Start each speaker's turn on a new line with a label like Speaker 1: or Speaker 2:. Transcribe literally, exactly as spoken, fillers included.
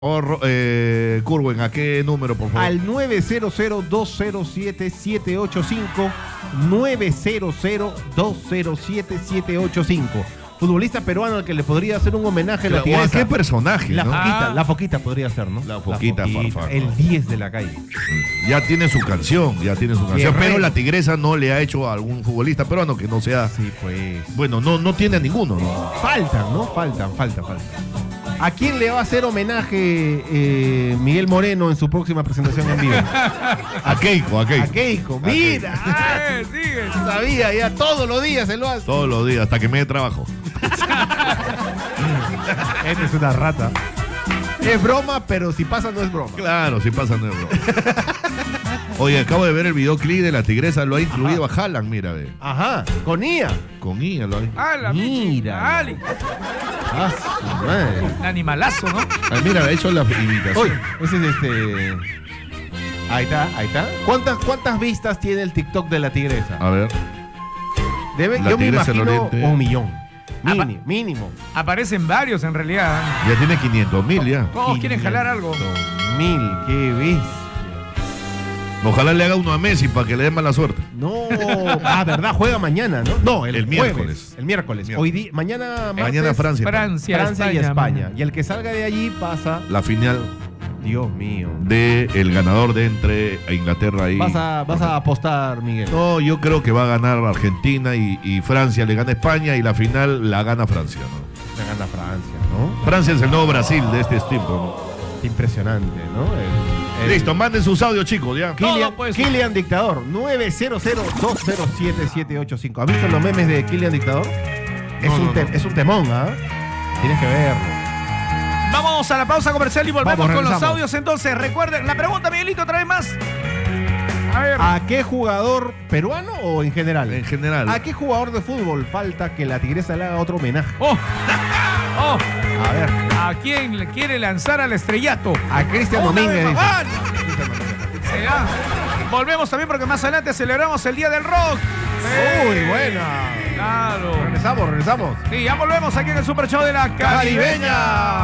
Speaker 1: Or, eh, Curwen, ¿a qué número, por favor?
Speaker 2: Al nueve cero cero, dos cero siete, siete ocho cinco. nueve cero cero, dos cero siete, siete ocho cinco. Futbolista peruano al que le podría hacer un homenaje a la
Speaker 1: ¿O a
Speaker 2: tigresa.
Speaker 1: qué personaje?
Speaker 2: La
Speaker 1: ¿no?
Speaker 2: Foquita,
Speaker 3: Ah.
Speaker 2: la Foquita podría ser, ¿no?
Speaker 1: La Foquita, Farfán.
Speaker 2: el diez de la calle.
Speaker 1: Ya tiene su canción, ya tiene su canción.
Speaker 2: Guerrero.
Speaker 1: Pero la tigresa no le ha hecho a algún futbolista peruano que no sea.
Speaker 2: Sí, pues.
Speaker 1: Bueno, no, no tiene a ninguno, ¿no?
Speaker 2: Faltan, ¿no? Faltan, faltan, faltan. ¿A quién le va a hacer homenaje eh, Miguel Moreno en su próxima presentación en vivo?
Speaker 1: A Keiko, a Keiko.
Speaker 2: A Keiko, mira.
Speaker 3: Eh, sigue.
Speaker 2: Sabía, ya todos los días se lo hace.
Speaker 1: Todos los días, hasta que me dé trabajo.
Speaker 2: Esta es una rata. Es broma, pero si pasa no es broma.
Speaker 1: Claro, si pasa no es broma. Oye, acabo de ver el videoclip de la tigresa, lo ha incluido a Haaland, mira, ve.
Speaker 2: Ajá, con I A.
Speaker 1: Con I A lo ha incluido.
Speaker 3: Ah, la
Speaker 2: Mira.
Speaker 3: Mira. Ali.
Speaker 2: Ah, su madre.
Speaker 3: Un animalazo, ¿no?
Speaker 1: Ah, mira, ha hecho la imitación.
Speaker 2: Oye, ese es este. Ahí está, ahí está. ¿Cuántas, ¿Cuántas vistas tiene el TikTok de la tigresa?
Speaker 1: A ver.
Speaker 2: Debe,
Speaker 1: La
Speaker 2: yo me
Speaker 1: Tigresa del
Speaker 2: imagino
Speaker 1: Oriente.
Speaker 2: un millón.
Speaker 3: Ah,
Speaker 2: Mínimo, mínimo.
Speaker 3: Aparecen varios en realidad.
Speaker 1: Ya tiene quinientos mil ya.
Speaker 3: Todos quieren jalar algo.
Speaker 2: Mil, qué bestia.
Speaker 1: Ojalá le haga uno a Messi para que le dé mala suerte.
Speaker 2: No, ah, verdad, juega mañana, ¿no? No, el,
Speaker 1: El
Speaker 2: jueves,
Speaker 1: miércoles.
Speaker 2: El miércoles.
Speaker 1: Miércoles.
Speaker 2: Hoy día, mañana martes,
Speaker 1: Mañana Francia.
Speaker 3: Francia,
Speaker 2: Francia y
Speaker 3: España,
Speaker 2: España.
Speaker 3: man.
Speaker 2: Y el que salga de allí pasa.
Speaker 1: La final
Speaker 2: Dios mío.
Speaker 1: de el ganador de entre Inglaterra y.
Speaker 2: Vas a, vas a apostar, Miguel.
Speaker 1: No, yo creo que va a ganar Argentina y, y Francia le gana a España y la final la gana Francia, ¿no?
Speaker 2: Se gana Francia, ¿no?
Speaker 1: Francia es el nuevo Brasil de este tiempo,
Speaker 2: Impresionante, ¿no? El-
Speaker 1: ¿no?
Speaker 2: el-
Speaker 1: Listo, manden sus audios, chicos, ya.
Speaker 3: Todo,
Speaker 2: Kylian,
Speaker 3: pues.
Speaker 2: Kylian Dictador, nueve cero cero, dos cero siete, siete ocho cinco. ¿Has visto los memes de Kylian Dictador? Es,
Speaker 1: No,
Speaker 2: un,
Speaker 1: no,
Speaker 2: te-
Speaker 1: no.
Speaker 2: es un temón, ¿ah? Tienes que verlo.
Speaker 3: Vamos a la pausa comercial y volvemos
Speaker 2: Vamos,
Speaker 3: con los
Speaker 2: regresamos.
Speaker 3: audios. Entonces, recuerden, la pregunta, Miguelito, otra vez más. A ver.
Speaker 2: ¿A qué jugador peruano o en general?
Speaker 1: En general.
Speaker 2: ¿A qué jugador de fútbol falta que la tigresa le haga otro homenaje?
Speaker 3: Oh. Oh.
Speaker 2: A ver,
Speaker 3: ¿A quién le quiere lanzar al estrellato?
Speaker 2: a Cristian
Speaker 3: Una
Speaker 2: Domínguez.
Speaker 3: vez
Speaker 2: dice.
Speaker 3: más. Será. Volvemos también porque más adelante celebramos el Día del Rock.
Speaker 2: Muy buena.
Speaker 3: Claro.
Speaker 2: Regresamos, regresamos.
Speaker 3: Sí, ya volvemos aquí en el Super Show de la Caribeña.